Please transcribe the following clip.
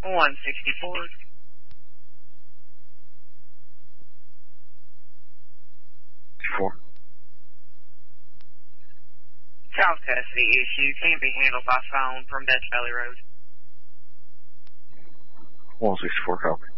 164. Child custody issue can't be handled by phone from Dutch Valley Road. 164, copy.